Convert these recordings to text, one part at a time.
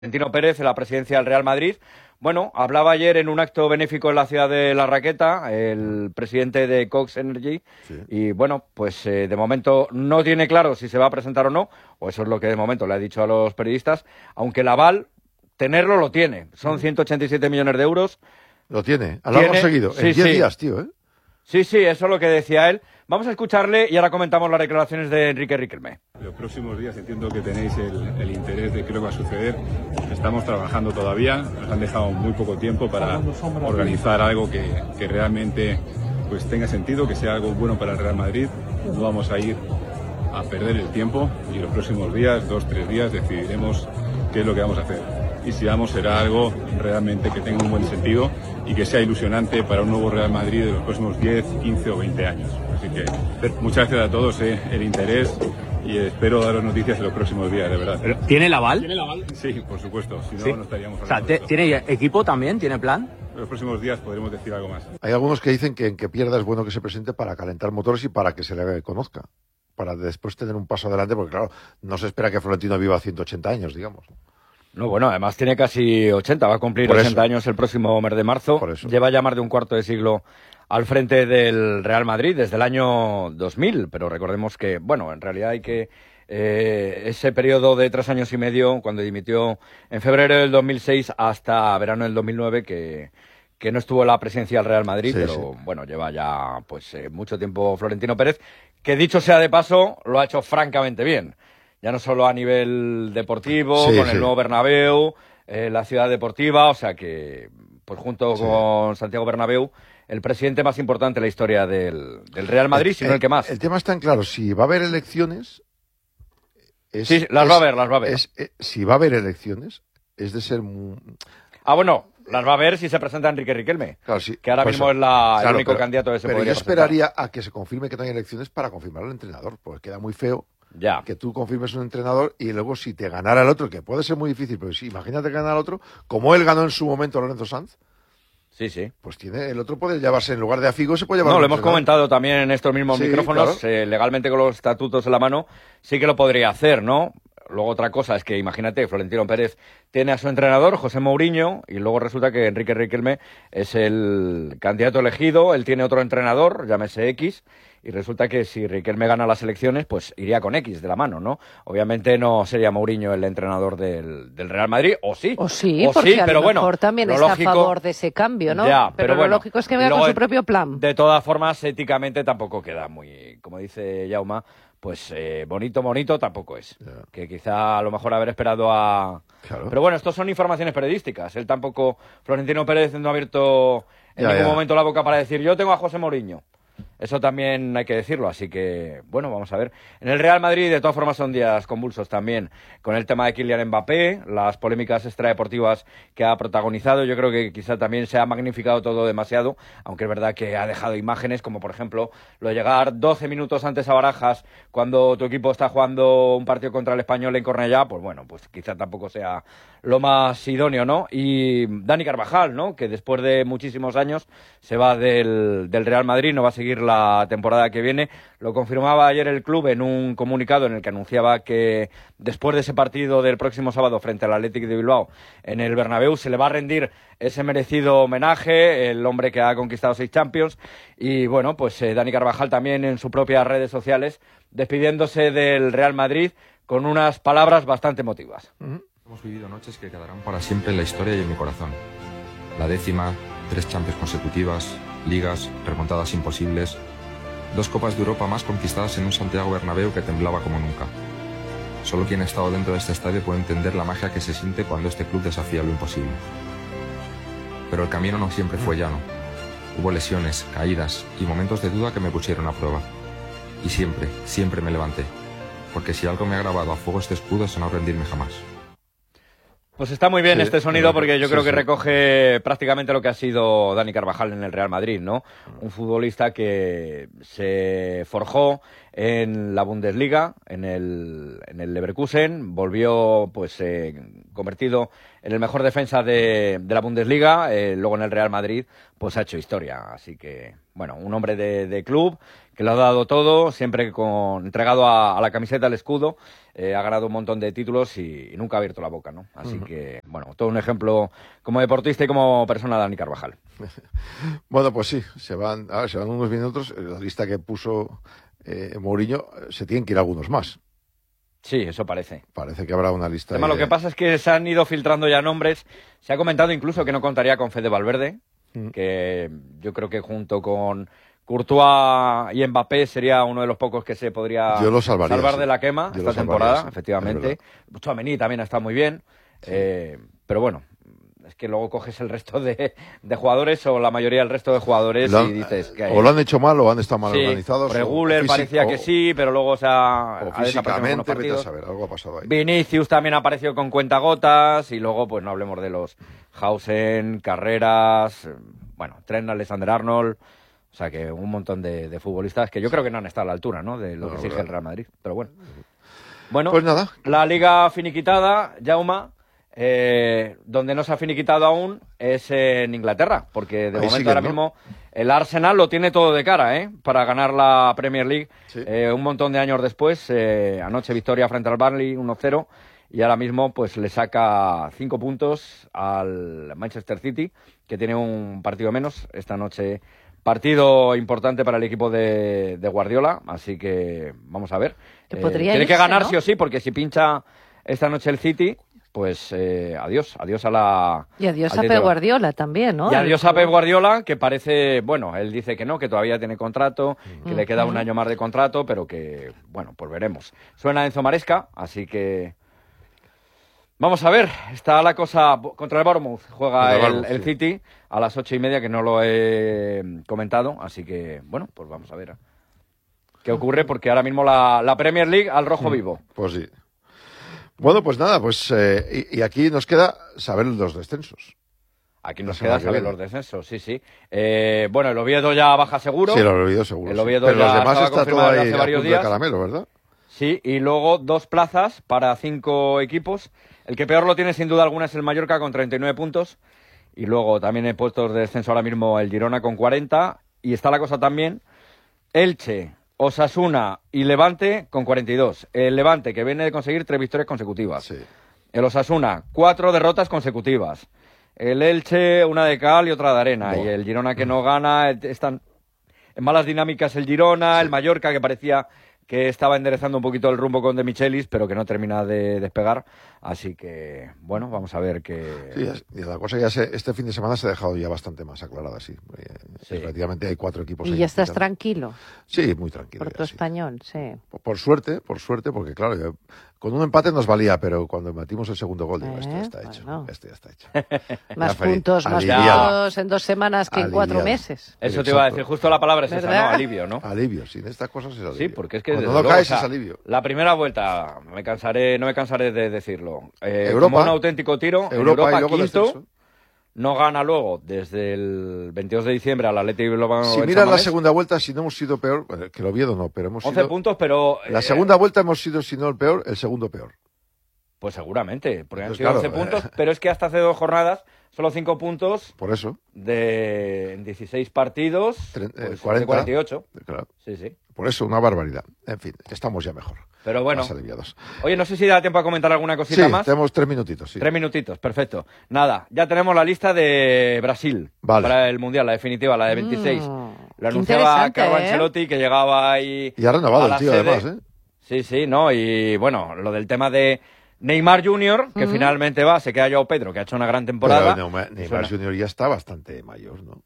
Florentino Pérez en la presidencia del Real Madrid. Bueno, hablaba ayer en un acto benéfico en la ciudad de La Raqueta, el presidente de Cox Energy, sí. Y bueno, pues de momento no tiene claro si se va a presentar o no, o eso es lo que de momento le ha dicho a los periodistas, aunque el aval, tenerlo lo tiene, son 187 millones de euros. Lo tiene, a largo seguido, en 10 días, tío, ¿eh? Sí, eso es lo que decía él. Vamos a escucharle y ahora comentamos las declaraciones de Enrique Riquelme. Los próximos días entiendo que tenéis el interés de qué es lo que va a suceder. Estamos trabajando todavía, nos han dejado muy poco tiempo para organizar algo que realmente pues tenga sentido, que sea algo bueno para el Real Madrid. No vamos a ir a perder el tiempo y los próximos días, 2-3 días, decidiremos qué es lo que vamos a hacer. Y si vamos, será algo realmente que tenga un buen sentido y que sea ilusionante para un nuevo Real Madrid de los próximos 10, 15 o 20 años. Así que muchas gracias a todos el interés y espero daros noticias en los próximos días, de verdad. ¿Pero tiene el aval? ¿Tiene el aval? Sí, por supuesto, si no, ¿Sí? No estaríamos hablando. O sea, ¿tiene equipo también? ¿Tiene plan? En los próximos días podremos decir algo más. Hay algunos que dicen que en que pierda es bueno que se presente para calentar motores y para que se le conozca, para después tener un paso adelante, porque claro, no se espera que Florentino viva 180 años, digamos. No, bueno, además tiene casi 80, va a cumplir 80 años el próximo mes de marzo. Lleva ya más de un cuarto de siglo al frente del Real Madrid desde el año 2000, pero recordemos que, bueno, en realidad hay que... ese periodo de 3 años y medio, cuando dimitió en febrero del 2006 hasta verano del 2009, que no estuvo en la presidencia del Real Madrid, pero bueno, lleva ya pues mucho tiempo Florentino Pérez, que dicho sea de paso, lo ha hecho francamente bien. Ya no solo a nivel deportivo, con el nuevo Bernabéu, la ciudad deportiva, o sea que, pues junto con Santiago Bernabéu, el presidente más importante en la historia del Real Madrid, sino el que más. El tema está en claro, si va a haber elecciones... las va a haber. Si va a haber elecciones, es de ser... bueno, las va a haber si se presenta Enrique Riquelme, claro, que ahora mismo es el único candidato que se podría presentar. Pero yo esperaría a que se confirme que no hay elecciones para confirmar al entrenador, porque queda muy feo que tú confirmes un entrenador y luego si te ganara el otro, que puede ser muy difícil, pero sí, imagínate ganar al otro, como él ganó en su momento a Lorenzo Sanz. Sí. Pues el otro puede llevarse, en lugar de a Figo, se puede llevar. No, lo hemos comentado también en estos mismos micrófonos, claro. Legalmente con los estatutos en la mano, sí que lo podría hacer, ¿no? Luego otra cosa es que, imagínate, Florentino Pérez tiene a su entrenador, José Mourinho, y luego resulta que Enrique Riquelme es el candidato elegido, él tiene otro entrenador, llámese X, y resulta que si Riquelme gana las elecciones, pues iría con X de la mano, ¿no? Obviamente no sería Mourinho el entrenador del Real Madrid, o sí, porque a pero lo mejor también está a favor de ese cambio, ¿no? Ya, pero lo lógico es que venga con su propio plan. De todas formas, éticamente tampoco queda muy, como dice Jaume, pues bonito tampoco es. Que quizá a lo mejor haber esperado a... Claro. Pero bueno, estos son informaciones periodísticas. Él tampoco, Florentino Pérez no ha abierto en ningún momento la boca para decir yo tengo a José Mourinho. Eso también hay que decirlo, así que, bueno, vamos a ver. En el Real Madrid, de todas formas, son días convulsos también, con el tema de Kylian Mbappé, las polémicas extradeportivas que ha protagonizado. Yo creo que quizá también se ha magnificado todo demasiado, aunque es verdad que ha dejado imágenes, como por ejemplo, lo de llegar 12 minutos antes a Barajas, cuando tu equipo está jugando un partido contra el Español en Cornellá, pues bueno, pues quizá tampoco sea lo más idóneo, ¿no? Y Dani Carvajal, ¿no? Que después de muchísimos años se va del Real Madrid, no va a seguir la temporada que viene. Lo confirmaba ayer el club en un comunicado en el que anunciaba que después de ese partido del próximo sábado frente al Athletic de Bilbao en el Bernabéu se le va a rendir ese merecido homenaje, el hombre que ha conquistado 6 Champions. Y bueno, pues Dani Carvajal también en sus propias redes sociales despidiéndose del Real Madrid con unas palabras bastante emotivas. Hemos vivido noches que quedarán para siempre en la historia y en mi corazón. La 10ª, 3 Champions consecutivas, ligas, remontadas imposibles, 2 Copas de Europa más conquistadas en un Santiago Bernabéu que temblaba como nunca. Solo quien ha estado dentro de este estadio puede entender la magia que se siente cuando este club desafía lo imposible. Pero el camino no siempre fue llano. Hubo lesiones, caídas y momentos de duda que me pusieron a prueba. Y siempre me levanté. Porque si algo me ha grabado a fuego este escudo es no rendirme jamás. Pues está muy bien este sonido porque yo creo que recoge prácticamente lo que ha sido Dani Carvajal en el Real Madrid, ¿no? Un futbolista que se forjó en la Bundesliga, en el Leverkusen, volvió pues convertido en el mejor defensa de la Bundesliga, luego en el Real Madrid pues ha hecho historia, así que bueno, un hombre de club que lo ha dado todo, siempre entregado a la camiseta, al escudo, ha ganado un montón de títulos y nunca ha abierto la boca, ¿no? Así que, bueno, todo un ejemplo como deportista y como persona de Dani Carvajal. Bueno, pues sí, se van unos minutos. La lista que puso Mourinho, se tienen que ir algunos más. Sí, eso parece. Parece que habrá una lista. Lo que pasa es que se han ido filtrando ya nombres. Se ha comentado incluso que no contaría con Fede Valverde, que yo creo que junto con Courtois y Mbappé sería uno de los pocos que se podría salvar de la quema esta temporada, efectivamente. Tchouaméni también está muy bien, pero bueno, es que luego coges el resto de jugadores o la mayoría del resto de jugadores y dices que o lo han hecho mal o han estado mal organizados. Reguler parecía que sí, pero luego ha físicamente, vete a saber, algo ha pasado ahí. Vinicius también apareció con cuentagotas y luego pues no hablemos de los Hausen, Carreras, bueno, Trent Alexander-Arnold. O sea que un montón de futbolistas que yo creo que no han estado a la altura, ¿no? De lo que exige el Real Madrid. Pero bueno. Bueno, pues nada. La liga finiquitada, Jaume, donde no se ha finiquitado aún es en Inglaterra, porque de momento ahora mismo el Arsenal lo tiene todo de cara, para ganar la Premier League. Sí. Un montón de años después, anoche victoria frente al Burnley 1-0 y ahora mismo pues le saca 5 puntos al Manchester City, que tiene un partido menos esta noche. Partido importante para el equipo de Guardiola, así que vamos a ver. Tiene que ganar, ¿no? Sí o sí, porque si pincha esta noche el City, pues adiós a la... Y adiós a Pep Guardiola también, ¿no? Y adiós a Pep Guardiola, que parece, bueno, él dice que no, que todavía tiene contrato, que le queda un año más de contrato, pero que, bueno, pues veremos. Suena Enzo Maresca, así que... Vamos a ver, está la cosa contra el Bournemouth, juega el City a las 8:30, que no lo he comentado, así que, bueno, pues vamos a ver qué ocurre, porque ahora mismo la Premier League al rojo vivo. Pues sí. Bueno, pues nada, pues y aquí nos queda saber los descensos. Aquí nos queda saber los descensos, sí. Bueno, el Oviedo ya baja seguro. Sí, el Oviedo seguro. El Oviedo pero ya los demás está todo ahí hace varios días. De caramelo, ¿verdad? Sí, y luego 2 plazas para 5 equipos. El que peor lo tiene sin duda alguna es el Mallorca con 39 puntos. Y luego también en puestos de descenso ahora mismo el Girona con 40. Y está la cosa también, Elche, Osasuna y Levante con 42. El Levante que viene de conseguir 3 victorias consecutivas. Sí. El Osasuna, 4 derrotas consecutivas. El Elche, una de cal y otra de arena. Y el Girona que no gana, están en malas dinámicas el Girona, el Mallorca que parecía que estaba enderezando un poquito el rumbo con De Michelis, pero que no termina de despegar. Así que, bueno, vamos a ver qué... Sí, la cosa ya este fin de semana se ha dejado ya bastante más aclarada, sí. Prácticamente hay 4 equipos. ¿Y ya estás tranquilo? Sí, muy tranquilo. Por tu español, sí. Por suerte, porque claro, con un empate nos valía, pero cuando metimos el segundo gol, digo, esto ya está hecho. Esto ya está hecho. Más puntos, más puntos en 2 semanas que en 4 meses. Eso te iba a decir, justo la palabra es esa, ¿no? Alivio, ¿no? Alivio, sin estas cosas es alivio. Sí, porque es que... Cuando no caes es alivio. La primera vuelta, no me cansaré de decirlo. Europa, como un auténtico tiro. Europa quinto, no gana luego desde el 22 de diciembre al Athletic Bilbao. Si miras la segunda vuelta, si no hemos sido peor, que el Oviedo no, pero hemos 11 sido... puntos, pero... La segunda vuelta hemos sido, si no el peor, el segundo peor. Pues seguramente, porque han sido 11 puntos, pero es que hasta hace 2 jornadas, solo 5 puntos. Por eso. De 16 partidos, 40, de 48. Claro. Sí. Por eso, una barbaridad. En fin, estamos ya mejor. Pero bueno. Más aliviados. Oye, no sé si da tiempo a comentar alguna cosita más. Sí, tenemos 3 minutitos. Sí. 3 minutitos, perfecto. Nada, ya tenemos la lista de Brasil para el Mundial, la definitiva, la de 26. Lo anunciaba Carlo Ancelotti, que llegaba ahí. Y ha renovado el tío, además, Sí, ¿no? Y bueno, lo del tema de Neymar Jr., que finalmente se queda Joao Pedro, que ha hecho una gran temporada. Pero Neymar Jr. ya está bastante mayor, ¿no?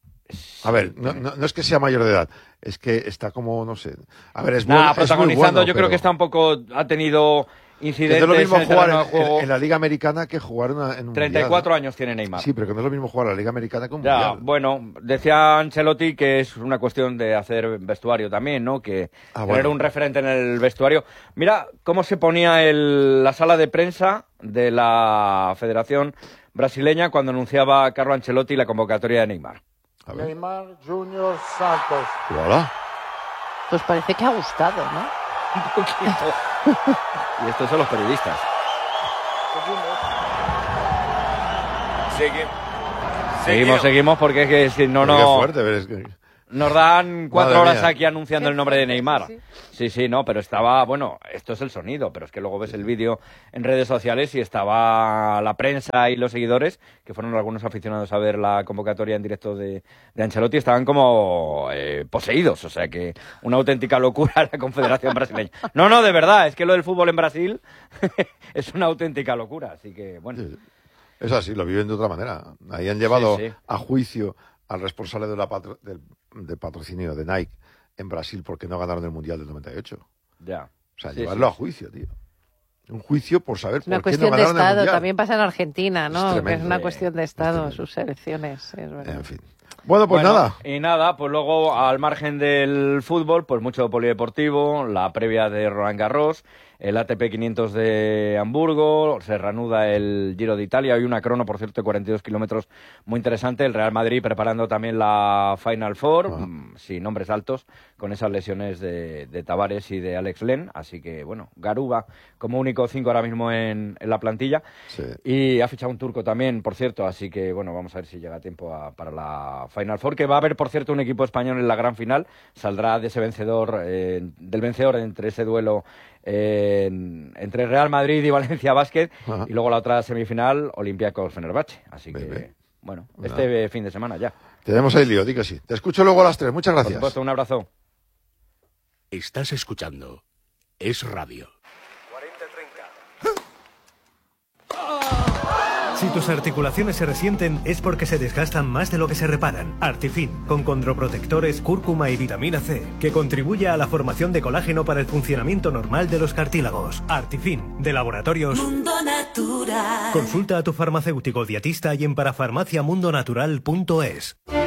A ver, no es que sea mayor de edad, es que está como, no sé. A ver, es protagonizando, es muy bueno, yo creo que está un poco, ha tenido incidentes. Que no es lo mismo jugar en la Liga Americana que jugar en un 34 mundial, años tiene Neymar. Sí, pero que no es lo mismo jugar en la Liga Americana que un mundial. Bueno, decía Ancelotti que es una cuestión de hacer vestuario también, ¿no? Que tener un referente en el vestuario. Mira cómo se ponía la sala de prensa de la Federación Brasileña cuando anunciaba Carlo Ancelotti la convocatoria de Neymar. Neymar Junior Santos. Hola. Pues parece que ha gustado, ¿no? Un poquito. Y estos son los periodistas. Seguimos porque es que si no... Qué fuerte, pero es que... Nos dan 4 horas aquí anunciando el nombre de Neymar. Sí, no, pero estaba, bueno, esto es el sonido, pero es que luego ves el vídeo en redes sociales y estaba la prensa y los seguidores, que fueron algunos aficionados a ver la convocatoria en directo de Ancelotti, estaban como poseídos, o sea que una auténtica locura la Confederación Brasileña. No, de verdad, es que lo del fútbol en Brasil es una auténtica locura, así que, bueno. Es así, lo viven de otra manera. Ahí han llevado a juicio al responsable del patrocinio de Nike en Brasil porque no ganaron el Mundial del 98. Ya. O sea, llevarlo a juicio, tío. Un juicio por saber por qué no ganaron el Mundial. Una cuestión de Estado, también pasa en Argentina, ¿no? Es que es una cuestión de Estado, sus elecciones. En fin. Bueno, nada. Y nada, pues luego, al margen del fútbol, pues mucho polideportivo, la previa de Roland Garros, el ATP 500 de Hamburgo, se reanuda el Giro de Italia, hay una crono, por cierto, de 42 kilómetros muy interesante, el Real Madrid preparando también la Final Four, sin nombres altos, con esas lesiones de Tavares y de Alex Len, así que, bueno, Garuba como único 5 ahora mismo en la plantilla, y ha fichado un turco también, por cierto, así que, bueno, vamos a ver si llega a tiempo para la Final Four, que va a haber, por cierto, un equipo español en la gran final, saldrá de ese vencedor, del vencedor entre ese duelo entre Real Madrid y Valencia Basket, y luego la otra semifinal, Olympiacos Fenerbahce, así que, bueno, este fin de semana ya. Tenemos ahí lío, di que sí. Te escucho luego a las 3, muchas gracias. Por supuesto, un abrazo. Estás escuchando Es Radio. Si tus articulaciones se resienten es porque se desgastan más de lo que se reparan. Artifin, con condroprotectores, cúrcuma y vitamina C, que contribuye a la formación de colágeno para el funcionamiento normal de los cartílagos. Artifin, de Laboratorios Mundo Natural. Consulta a tu farmacéutico dietista y en parafarmaciamundonatural.es.